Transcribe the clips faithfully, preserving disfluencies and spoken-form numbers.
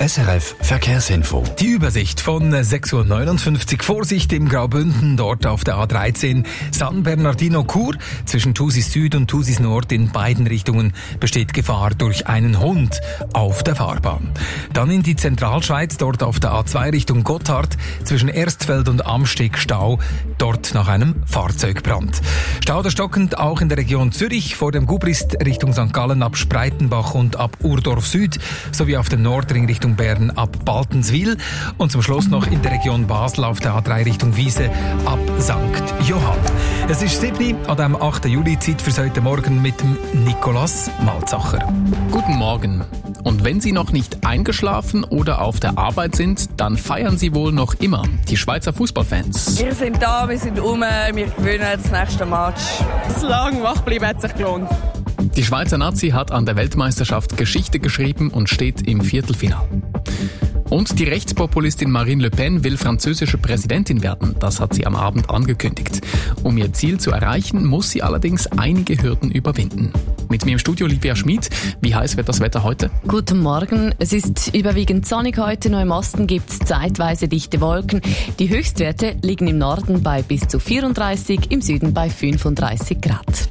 S R F Verkehrsinfo. Die Übersicht von sechs Uhr neunundfünfzig. Vorsicht im Graubünden, dort auf der A dreizehn San Bernardino-Chur. Zwischen Thusis Süd und Thusis Nord in beiden Richtungen besteht Gefahr durch einen Hund auf der Fahrbahn. Dann in die Zentralschweiz, dort auf der A zwei Richtung Gotthard. Zwischen Erstfeld und Amsteg Stau, dort nach einem Fahrzeugbrand. Stau oder stockend auch in der Region Zürich, vor dem Gubrist Richtung Sankt Gallen ab Spreitenbach und ab Urdorf Süd, sowie auf dem Nordring Richtung Bern ab Baltenswil und zum Schluss noch in der Region Basel auf der A drei Richtung Wiese ab Sankt Johann. Es ist sieben an dem achten Juli, Zeit für heute Morgen mit dem Nicolas Malzacher. Guten Morgen. Und wenn Sie noch nicht eingeschlafen oder auf der Arbeit sind, dann feiern Sie wohl noch immer die Schweizer Fußballfans. Wir sind da, wir sind um, wir gewinnen das nächste Match. Das lange Wachbleiben hat sich gelohnt. Die Schweizer Nazi hat an der Weltmeisterschaft Geschichte geschrieben und steht im Viertelfinale. Und die Rechtspopulistin Marine Le Pen will französische Präsidentin werden. Das hat sie am Abend angekündigt. Um ihr Ziel zu erreichen, muss sie allerdings einige Hürden überwinden. Mit mir im Studio Livia Schmid. Wie heiß wird das Wetter heute? Guten Morgen. Es ist überwiegend sonnig heute. Nur im Osten gibt es zeitweise dichte Wolken. Die Höchstwerte liegen im Norden bei bis zu vierunddreißig, im Süden bei fünfunddreißig Grad.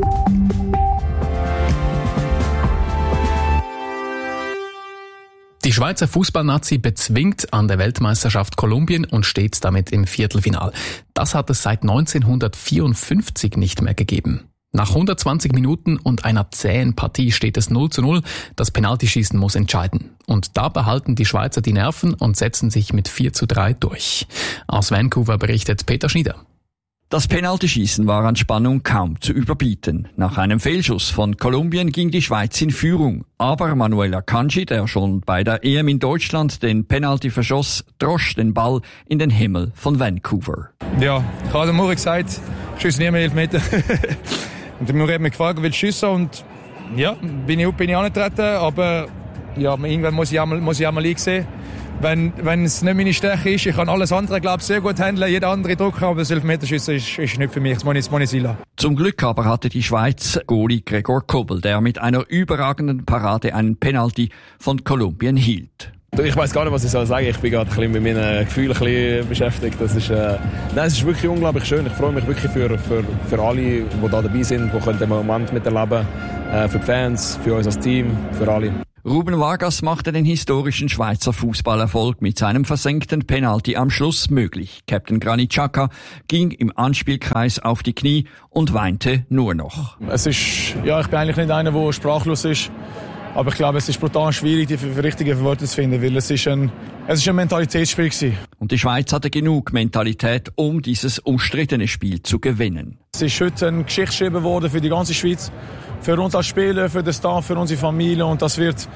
Die Schweizer Fußballnazi bezwingt an der Weltmeisterschaft Kolumbien und steht damit im Viertelfinal. Das hat es seit neunzehnhundertvierundfünfzig nicht mehr gegeben. Nach hundertzwanzig Minuten und einer zähen Partie steht es null zu null. Das Penaltyschießen muss entscheiden. Und da behalten die Schweizer die Nerven und setzen sich mit vier zu drei durch. Aus Vancouver berichtet Peter Schnieder. Das Penaltyschießen war an Spannung kaum zu überbieten. Nach einem Fehlschuss von Kolumbien ging die Schweiz in Führung. Aber Manuel Akanji, der schon bei der E M in Deutschland den Penalty verschoss, drosch den Ball in den Himmel von Vancouver. Ja, ich habe dem Muri gesagt, schieß nie mehr Elfmeter. Und der Muri hat mich gefragt, will schiessen, und ja, bin ich, bin ich angetreten, aber ja, irgendwann muss ich einmal, muss ich einmal sehen. Wenn, wenn es nicht meine Stärke ist, ich kann alles andere, glaube ich, sehr gut handeln, jeder andere drücken, aber das Elfmeterschiessen ist, ist nicht für mich, das muss ich, das muss ich sein lassen. Zum Glück aber hatte die Schweiz Goalie Gregor Kobel, der mit einer überragenden Parade einen Penalty von Kolumbien hielt. Ich weiss gar nicht, was ich soll sagen. Ich bin gerade ein bisschen mit meinen Gefühlen ein bisschen beschäftigt. Das ist, äh, nein, es ist wirklich unglaublich schön. Ich freue mich wirklich für, für, für alle, die da dabei sind, die können den Moment miterleben. Äh, für die Fans, für uns als Team, für alle. Ruben Vargas machte den historischen Schweizer Fußballerfolg mit seinem versenkten Penalty am Schluss möglich. Captain Granit Xhaka ging im Anspielkreis auf die Knie und weinte nur noch. Es ist, ja, ich bin eigentlich nicht einer, der sprachlos ist. Aber ich glaube, es ist brutal schwierig, die richtigen Wörter zu finden, weil es ist ein, es ist ein Mentalitätsspiel gewesen. Und die Schweiz hatte genug Mentalität, um dieses umstrittene Spiel zu gewinnen. Es ist heute eine Geschichte geschrieben worden für die ganze Schweiz, für uns als Spieler, für den Staff, für unsere Familie, und das wird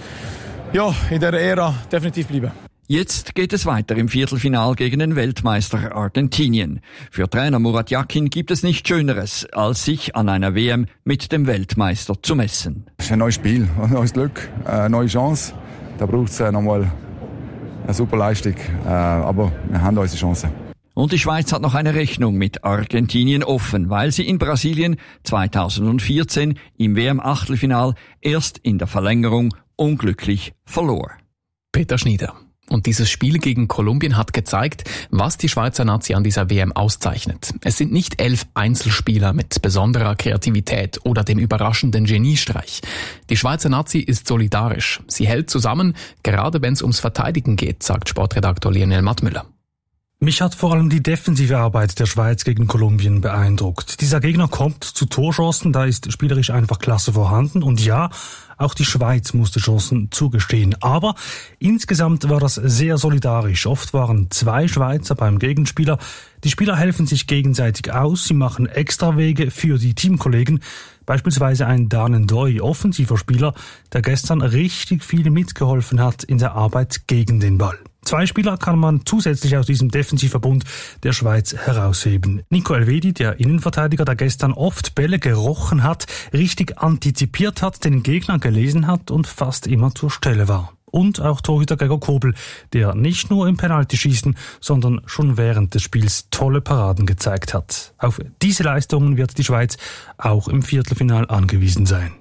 ja in dieser Ära definitiv bleiben. Jetzt geht es weiter im Viertelfinal gegen den Weltmeister Argentinien. Für Trainer Murat Yakin gibt es nichts Schöneres, als sich an einer W M mit dem Weltmeister zu messen. Es ist ein neues Spiel, ein neues Glück, eine neue Chance. Da braucht es nochmal eine super Leistung, aber wir haben unsere Chance. Und die Schweiz hat noch eine Rechnung mit Argentinien offen, weil sie in Brasilien zweitausendvierzehn im W M-Achtelfinal erst in der Verlängerung unglücklich verlor. Peter Schnieder. Und dieses Spiel gegen Kolumbien hat gezeigt, was die Schweizer Nazi an dieser W M auszeichnet. Es sind nicht elf Einzelspieler mit besonderer Kreativität oder dem überraschenden Geniestreich. Die Schweizer Nazi ist solidarisch. Sie hält zusammen, gerade wenn es ums Verteidigen geht, sagt Sportredaktor Lionel Mattmüller. Mich hat vor allem die defensive Arbeit der Schweiz gegen Kolumbien beeindruckt. Dieser Gegner kommt zu Torchancen, da ist spielerisch einfach Klasse vorhanden. Und ja, auch die Schweiz musste Chancen zugestehen. Aber insgesamt war das sehr solidarisch. Oft waren zwei Schweizer beim Gegenspieler. Die Spieler helfen sich gegenseitig aus. Sie machen Extrawege für die Teamkollegen. Beispielsweise ein Dan N'Doye, offensiver Spieler, der gestern richtig viel mitgeholfen hat in der Arbeit gegen den Ball. Zwei Spieler kann man zusätzlich aus diesem Defensivverbund der Schweiz herausheben. Nico Elvedi, der Innenverteidiger, der gestern oft Bälle gerochen hat, richtig antizipiert hat, den Gegner gelesen hat und fast immer zur Stelle war. Und auch Torhüter Gregor Kobel, der nicht nur im Penaltyschießen, sondern schon während des Spiels tolle Paraden gezeigt hat. Auf diese Leistungen wird die Schweiz auch im Viertelfinal angewiesen sein.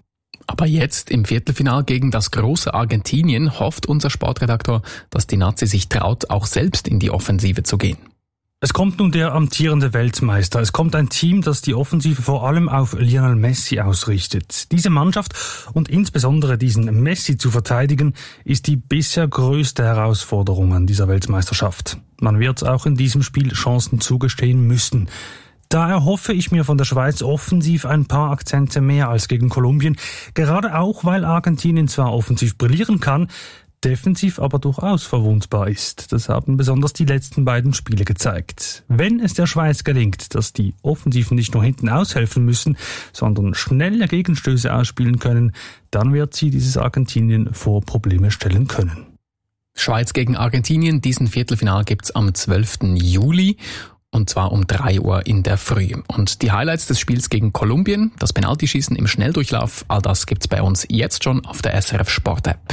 Aber jetzt im Viertelfinal gegen das große Argentinien hofft unser Sportredaktor, dass die Nazi sich traut, auch selbst in die Offensive zu gehen. Es kommt nun der amtierende Weltmeister. Es kommt ein Team, das die Offensive vor allem auf Lionel Messi ausrichtet. Diese Mannschaft und insbesondere diesen Messi zu verteidigen, ist die bisher größte Herausforderung an dieser Weltmeisterschaft. Man wird auch in diesem Spiel Chancen zugestehen müssen. Da erhoffe ich mir von der Schweiz offensiv ein paar Akzente mehr als gegen Kolumbien, gerade auch, weil Argentinien zwar offensiv brillieren kann, defensiv aber durchaus verwundbar ist. Das haben besonders die letzten beiden Spiele gezeigt. Wenn es der Schweiz gelingt, dass die Offensiven nicht nur hinten aushelfen müssen, sondern schnelle Gegenstöße ausspielen können, dann wird sie dieses Argentinien vor Probleme stellen können. Schweiz gegen Argentinien, diesen Viertelfinal gibt's am zwölften Juli. Und zwar um drei Uhr in der Früh. Und die Highlights des Spiels gegen Kolumbien, das Penaltyschießen im Schnelldurchlauf, all das gibt's bei uns jetzt schon auf der S R F Sport App.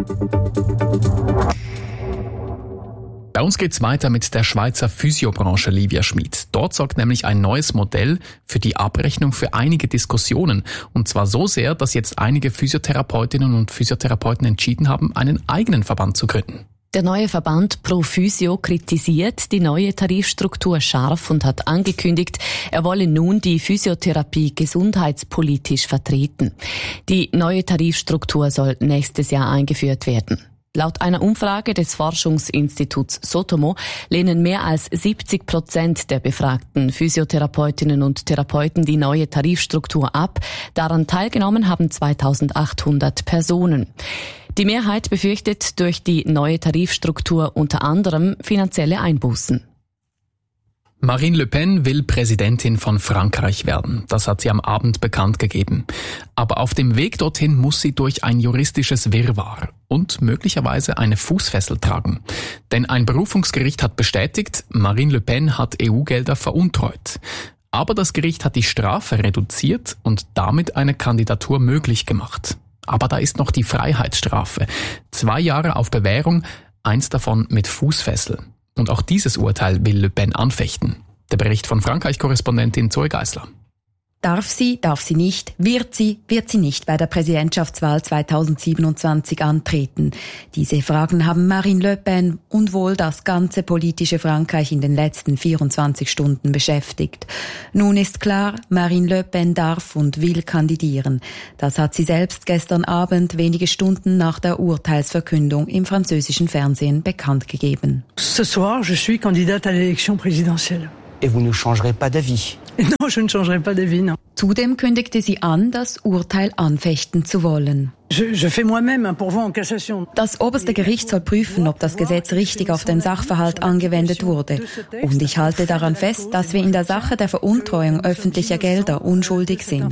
Bei uns geht's weiter mit der Schweizer Physiobranche Livia Schmid. Dort sorgt nämlich ein neues Modell für die Abrechnung für einige Diskussionen. Und zwar so sehr, dass jetzt einige Physiotherapeutinnen und Physiotherapeuten entschieden haben, einen eigenen Verband zu gründen. Der neue Verband Pro Physio kritisiert die neue Tarifstruktur scharf und hat angekündigt, er wolle nun die Physiotherapie gesundheitspolitisch vertreten. Die neue Tarifstruktur soll nächstes Jahr eingeführt werden. Laut einer Umfrage des Forschungsinstituts Sotomo lehnen mehr als siebzig Prozent der befragten Physiotherapeutinnen und Therapeuten die neue Tarifstruktur ab. Daran teilgenommen haben zweitausendachthundert Personen. Die Mehrheit befürchtet durch die neue Tarifstruktur unter anderem finanzielle Einbußen. Marine Le Pen will Präsidentin von Frankreich werden. Das hat sie am Abend bekannt gegeben. Aber auf dem Weg dorthin muss sie durch ein juristisches Wirrwarr und möglicherweise eine Fußfessel tragen. Denn ein Berufungsgericht hat bestätigt, Marine Le Pen hat E U-Gelder veruntreut. Aber das Gericht hat die Strafe reduziert und damit eine Kandidatur möglich gemacht. Aber da ist noch die Freiheitsstrafe. Zwei Jahre auf Bewährung, eins davon mit Fußfessel. Und auch dieses Urteil will Le Pen anfechten. Der Bericht von Frankreich-Korrespondentin Zoe Geisler. Darf sie, darf sie nicht, wird sie, wird sie nicht bei der Präsidentschaftswahl zweitausendsiebenundzwanzig antreten? Diese Fragen haben Marine Le Pen und wohl das ganze politische Frankreich in den letzten vierundzwanzig Stunden beschäftigt. Nun ist klar, Marine Le Pen darf und will kandidieren. Das hat sie selbst gestern Abend, wenige Stunden nach der Urteilsverkündung im französischen Fernsehen bekannt gegeben. Ce soir, je suis candidate à l'élection présidentielle. Et vous ne changerez pas d'avis? Non, je ne changerai pas d'avis, non. Zudem kündigte sie an, das Urteil anfechten zu wollen. Das oberste Gericht soll prüfen, ob das Gesetz richtig auf den Sachverhalt angewendet wurde. Und ich halte daran fest, dass wir in der Sache der Veruntreuung öffentlicher Gelder unschuldig sind.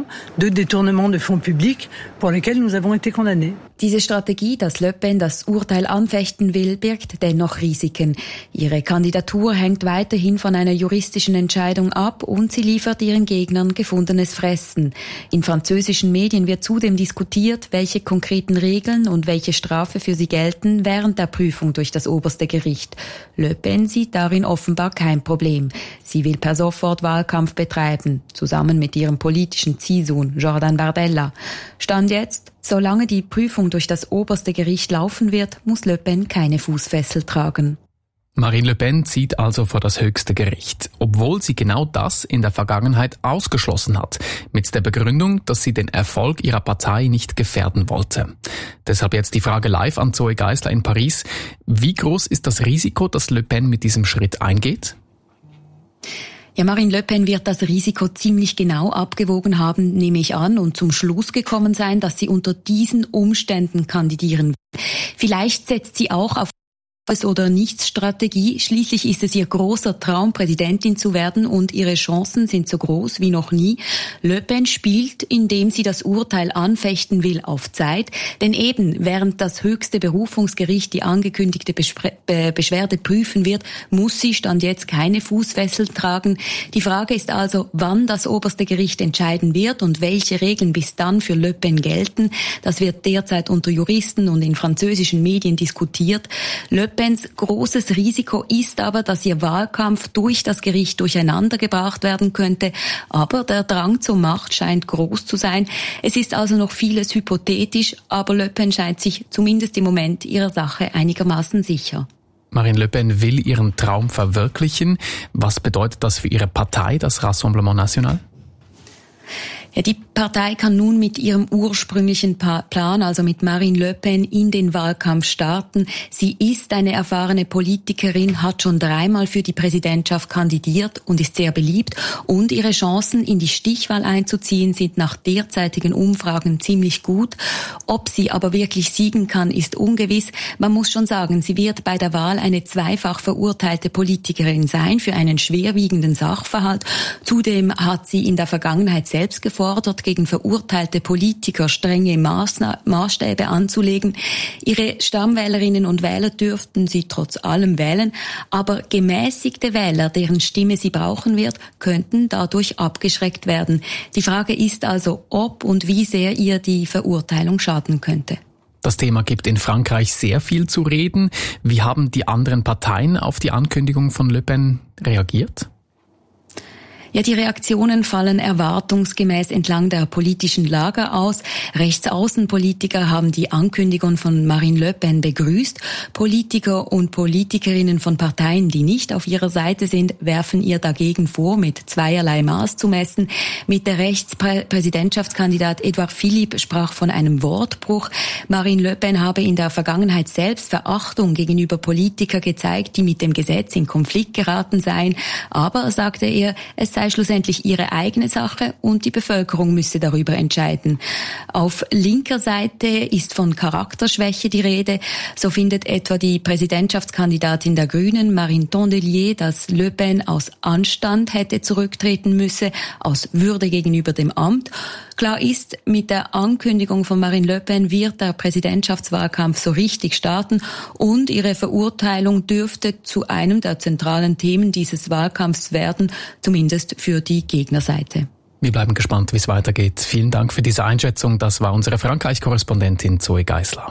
Diese Strategie, dass Le Pen das Urteil anfechten will, birgt dennoch Risiken. Ihre Kandidatur hängt weiterhin von einer juristischen Entscheidung ab und sie liefert ihren Gegnern gefundenes Fressen. In französischen Medien wird zudem diskutiert, welche konkreten Regeln und welche Strafe für sie gelten während der Prüfung durch das oberste Gericht. Le Pen sieht darin offenbar kein Problem. Sie will per sofort Wahlkampf betreiben, zusammen mit ihrem politischen Ziehsohn Jordan Bardella. Stand jetzt, solange die Prüfung durch das oberste Gericht laufen wird, muss Le Pen keine Fußfessel tragen. Marine Le Pen zieht also vor das höchste Gericht, obwohl sie genau das in der Vergangenheit ausgeschlossen hat, mit der Begründung, dass sie den Erfolg ihrer Partei nicht gefährden wollte. Deshalb jetzt die Frage live an Zoe Geisler in Paris. Wie groß ist das Risiko, dass Le Pen mit diesem Schritt eingeht? Ja, Marine Le Pen wird das Risiko ziemlich genau abgewogen haben, nehme ich an, und zum Schluss gekommen sein, dass sie unter diesen Umständen kandidieren will. Vielleicht setzt sie auch auf oder nichts Strategie. Schließlich ist es ihr großer Traum, Präsidentin zu werden, und ihre Chancen sind so groß wie noch nie. Le Pen spielt, indem sie das Urteil anfechten will, auf Zeit. Denn eben, während das höchste Berufungsgericht die angekündigte Bespre- Be- Beschwerde prüfen wird, muss sie Stand jetzt keine Fußfessel tragen. Die Frage ist also, wann das oberste Gericht entscheiden wird und welche Regeln bis dann für Le Pen gelten. Das wird derzeit unter Juristen und in französischen Medien diskutiert. Le Pens großes Risiko ist aber, dass ihr Wahlkampf durch das Gericht durcheinandergebracht werden könnte. Aber der Drang zur Macht scheint groß zu sein. Es ist also noch vieles hypothetisch, aber Le Pen scheint sich zumindest im Moment ihrer Sache einigermaßen sicher. Marine Le Pen will ihren Traum verwirklichen. Was bedeutet das für ihre Partei, das Rassemblement National? Ja, die Partei kann nun mit ihrem ursprünglichen Plan, also mit Marine Le Pen, in den Wahlkampf starten. Sie ist eine erfahrene Politikerin, hat schon dreimal für die Präsidentschaft kandidiert und ist sehr beliebt. Und ihre Chancen, in die Stichwahl einzuziehen, sind nach derzeitigen Umfragen ziemlich gut. Ob sie aber wirklich siegen kann, ist ungewiss. Man muss schon sagen, sie wird bei der Wahl eine zweifach verurteilte Politikerin sein für einen schwerwiegenden Sachverhalt. Zudem hat sie in der Vergangenheit selbst gefordert, gegen verurteilte Politiker strenge Maßstäbe anzulegen. Ihre Stammwählerinnen und Wähler dürften sie trotz allem wählen, aber gemäßigte Wähler, deren Stimme sie brauchen wird, könnten dadurch abgeschreckt werden. Die Frage ist also, ob und wie sehr ihr die Verurteilung schaden könnte. Das Thema gibt in Frankreich sehr viel zu reden. Wie haben die anderen Parteien auf die Ankündigung von Le Pen reagiert? Ja, die Reaktionen fallen erwartungsgemäß entlang der politischen Lager aus. Rechtsaußenpolitiker haben die Ankündigung von Marine Le Pen begrüßt. Politiker und Politikerinnen von Parteien, die nicht auf ihrer Seite sind, werfen ihr dagegen vor, mit zweierlei Maß zu messen. Mit der Rechtspräsidentschaftskandidat Edouard Philippe sprach von einem Wortbruch. Marine Le Pen habe in der Vergangenheit selbst Verachtung gegenüber Politikern gezeigt, die mit dem Gesetz in Konflikt geraten seien. Aber, sagte er, es sei schlussendlich ihre eigene Sache und die Bevölkerung müsse darüber entscheiden. Auf linker Seite ist von Charakterschwäche die Rede. So findet etwa die Präsidentschaftskandidatin der Grünen, Marine Tondelier, dass Le Pen aus Anstand hätte zurücktreten müsse, aus Würde gegenüber dem Amt. Klar ist, mit der Ankündigung von Marine Le Pen wird der Präsidentschaftswahlkampf so richtig starten und ihre Verurteilung dürfte zu einem der zentralen Themen dieses Wahlkampfs werden, zumindest für die Gegnerseite. Wir bleiben gespannt, wie es weitergeht. Vielen Dank für diese Einschätzung. Das war unsere Frankreich-Korrespondentin Zoe Geisler.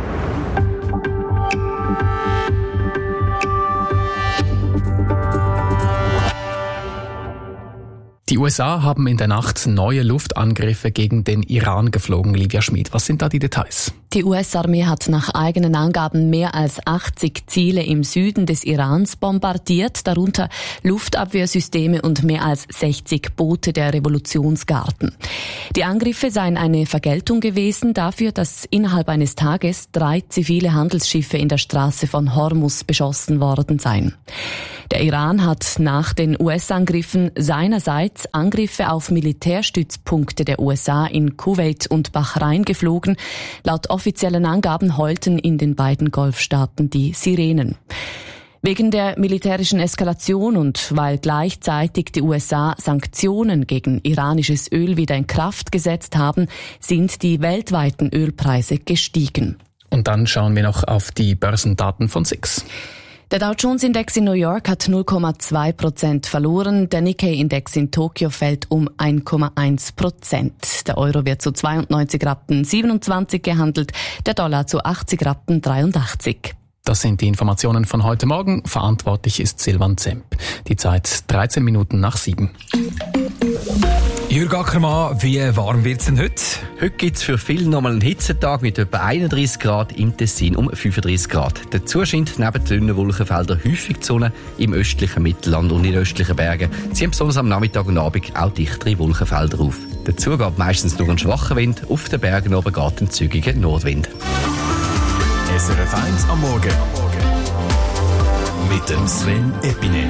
Die U S A haben in der Nacht neue Luftangriffe gegen den Iran geflogen. Livia Schmid, was sind da die Details? Die U S-Armee hat nach eigenen Angaben mehr als achtzig Ziele im Süden des Irans bombardiert, darunter Luftabwehrsysteme und mehr als sechzig Boote der Revolutionsgarden. Die Angriffe seien eine Vergeltung gewesen dafür, dass innerhalb eines Tages drei zivile Handelsschiffe in der Straße von Hormuz beschossen worden seien. Der Iran hat nach den U S-Angriffen seinerseits Angriffe auf Militärstützpunkte der U S A in Kuwait und Bahrain geflogen. Laut offiziellen Angaben heulten in den beiden Golfstaaten die Sirenen. Wegen der militärischen Eskalation und weil gleichzeitig die U S A Sanktionen gegen iranisches Öl wieder in Kraft gesetzt haben, sind die weltweiten Ölpreise gestiegen. Und dann schauen wir noch auf die Börsendaten von S I X. Der Dow Jones Index in New York hat null Komma zwei Prozent verloren, der Nikkei Index in Tokio fällt um eins Komma eins Prozent. Der Euro wird zu zweiundneunzig Rappen siebenundzwanzig gehandelt, der Dollar zu achtzig Rappen dreiundachtzig. Das sind die Informationen von heute Morgen. Verantwortlich ist Silvan Zemp. Die Zeit dreizehn Minuten nach sieben. Jürg Ackermann, wie warm wird's denn heute? Heute gibt's für viele nochmal einen Hitzetag mit etwa einunddreissig Grad, im Tessin um fünfunddreissig Grad. Dazu scheint neben den dünnen Wolkenfeldern häufig die Sonne im östlichen Mittelland und in den östlichen Bergen. Ziehen besonders am Nachmittag und Abend auch dichtere Wolkenfelder auf. Dazu geht meistens nur ein schwacher Wind, auf den Bergen oben geht ein zügiger Nordwind. S R F eins am Morgen mit dem Sven Epine.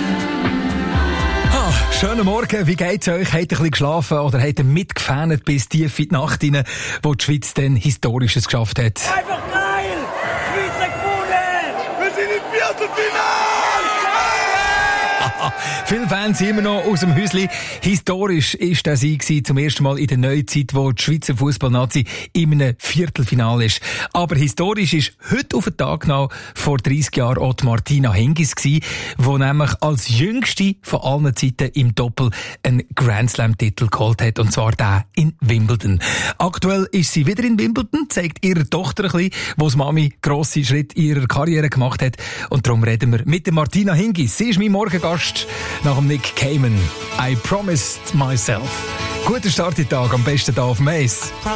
Ah, schönen Morgen, wie geht's euch? Habt ihr ein bisschen geschlafen oder habt ihr mitgefähnet bis tief in die Nacht rein, wo die Schweiz dann Historisches geschafft hat? Einfach geil! Schweiz hat gewonnen! Wir sind im Viertelfinale! Viele Fans sind immer noch aus dem Häuschen. Historisch ist der Sieg zum ersten Mal in der Neuzeit, wo die Schweizer Fußballnazi in einem Viertelfinale ist. Aber historisch ist heute auf den Tag genau vor dreissig Jahren auch die Martina Hingis gsi, die nämlich als jüngste von allen Zeiten im Doppel einen Grand Slam-Titel geholt hat, und zwar der in Wimbledon. Aktuell ist sie wieder in Wimbledon, zeigt ihrer Tochter ein bisschen, wo die Mami grosse Schritte in ihrer Karriere gemacht hat. Und darum reden wir mit der Martina Hingis. Sie ist mein Morgengast nach dem Nick Cayman. I promised myself. Guten Start in den Tag, am besten hier auf Mace.